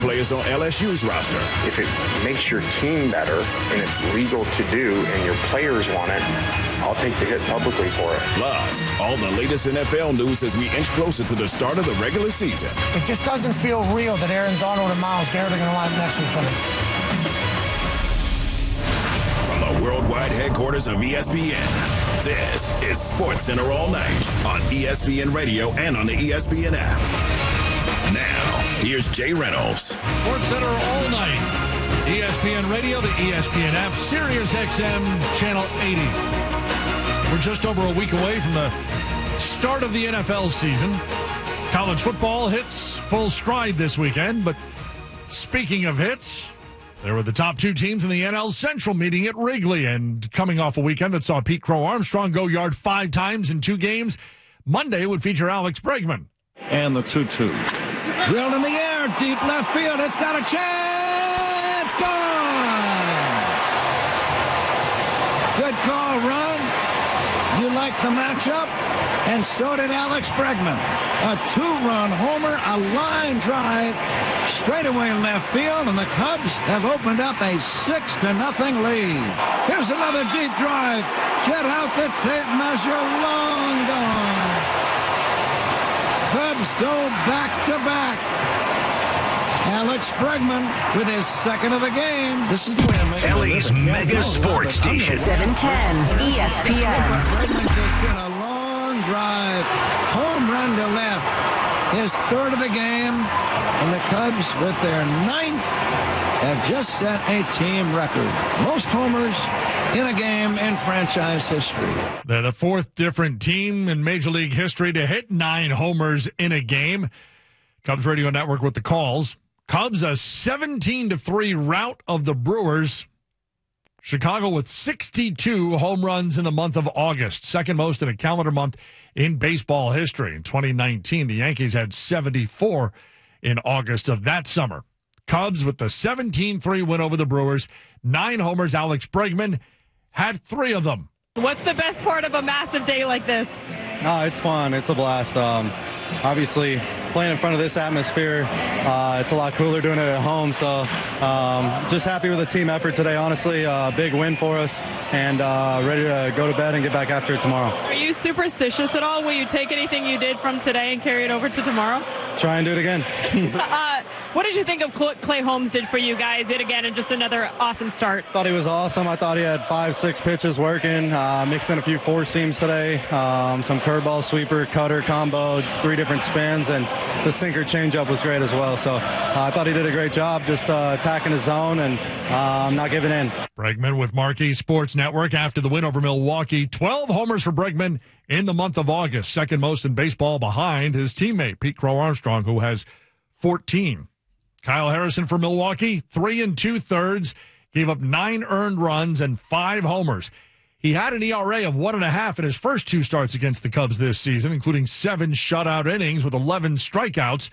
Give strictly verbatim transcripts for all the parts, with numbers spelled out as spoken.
Players on L S U's roster. If it makes your team better and it's legal to do and your players want it, I'll take the hit publicly for it. Plus, all the latest N F L news as we inch closer to the start of the regular season. It just doesn't feel real that Aaron Donald and Myles Garrett are going to line up next to each other. From the worldwide headquarters of E S P N, this is SportsCenter All Night on E S P N Radio and on the E S P N app. Now, here's Jay Reynolds. SportsCenter All Night. E S P N Radio, the E S P N app, Sirius X M, Channel eighty. We're just over a week away from the start of the N F L season. College football hits full stride this weekend, but speaking of hits, there were the top two teams in the N L Central meeting at Wrigley, and coming off a weekend that saw Pete Crow Armstrong go yard five times in two games, Monday would feature Alex Bregman. And the two two. Drilled in the air, deep left field. It's got a chance. Gone. Good call, Ron. You like the matchup, and so did Alex Bregman. A two-run homer, a line drive, straightaway left field, and the Cubs have opened up a six to nothing lead. Here's another deep drive. Get out the tape measure, long gone. Cubs go back to back. Alex Bregman with his second of the game. This is the win. L A's mega sports station. seven ten E S P N. Bregman just hit a long drive. Home run to left. His third of the game. And the Cubs, with their ninth, have just set a team record. Most homers in a game in franchise history. They're the fourth different team in Major League history to hit nine homers in a game. Cubs Radio Network with the calls. Cubs a seventeen to three rout of the Brewers. Chicago with sixty-two home runs in the month of August, second most in a calendar month in baseball history. In twenty nineteen, the Yankees had seventy-four in August of that summer. Cubs with the seventeen three win over the Brewers. Nine homers. Alex Bregman had three of them. What's the best part of a massive day like this? Oh, it's fun. It's a blast. Um, obviously, playing in front of this atmosphere, uh, it's a lot cooler doing it at home. So um, just happy with the team effort today, honestly. Uh, big win for us, and uh, ready to go to bed and get back after it tomorrow. Are you superstitious at all? Will you take anything you did from today and carry it over to tomorrow? Try and do it again. uh, what did you think of Clay Holmes did for you guys? It again, and just another awesome start. Thought he was awesome. I thought he had five, six pitches working. Uh, mixed in a few four seams today. Um, some curveball, sweeper, cutter combo, three different spins, and the sinker changeup was great as well. So uh, I thought he did a great job just uh, attacking his zone and um, not giving in. Bregman with Marquee Sports Network after the win over Milwaukee. twelve homers for Bregman in the month of August, second most in baseball behind his teammate Pete Crow Armstrong, who has fourteen. Kyle Harrison for Milwaukee, three and two thirds, gave up nine earned runs and five homers. He had an E R A of one and a half in his first two starts against the Cubs this season, including seven shutout innings with eleven strikeouts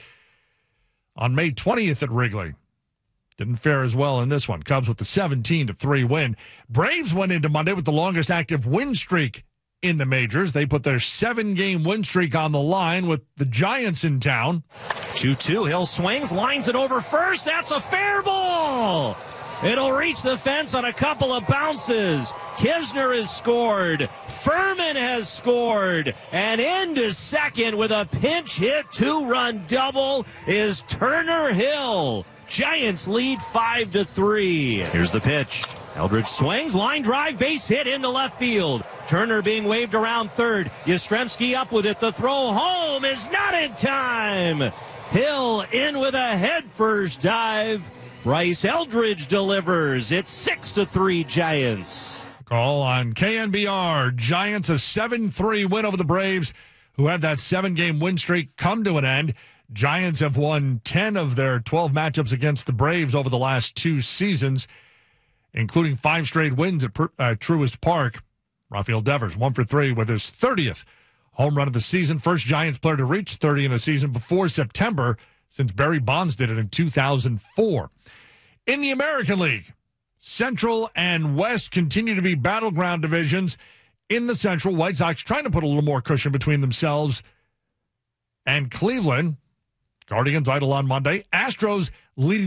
on May twentieth at Wrigley. Didn't fare as well in this one. Cubs with the seventeen to three win. Braves went into Monday with the longest active win streak in the majors. They put their seven-game win streak on the line with the Giants in town. two two, Hill swings, lines it over first. That's a fair ball. It'll reach the fence on a couple of bounces. Kisner has scored. Furman has scored. And into second with a pinch hit two-run double is Turner Hill. Giants lead five to three. Here's the pitch. Eldridge swings, line drive, base hit into left field. Turner being waved around third. Yastrzemski up with it. The throw home is not in time. Hill in with a head-first dive. Bryce Eldridge delivers. It's six to three Giants. Call on K N B R. Giants a seven three win over the Braves, who had that seven-game win streak come to an end. Giants have won ten of their twelve matchups against the Braves over the last two seasons, including five straight wins at uh, Truist Park. Rafael Devers, one for three with his thirtieth home run of the season. First Giants player to reach thirty in a season before September, since Barry Bonds did it in two thousand four. In the American League, Central and West continue to be battleground divisions. In the Central, White Sox trying to put a little more cushion between themselves and Cleveland. Guardians idle on Monday. Astros leading